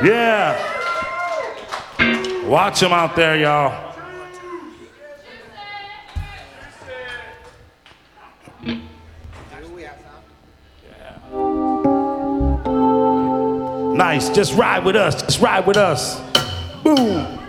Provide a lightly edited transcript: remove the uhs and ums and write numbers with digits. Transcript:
Yeah. Watch them out there, y'all. Nice. Just ride with us. Just ride with us. Boom.